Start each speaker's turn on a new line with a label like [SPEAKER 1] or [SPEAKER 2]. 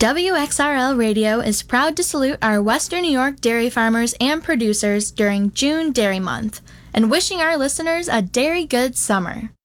[SPEAKER 1] WXRL Radio is proud to salute our Western New York dairy farmers and producers during June Dairy Month, and wishing our listeners a dairy good summer.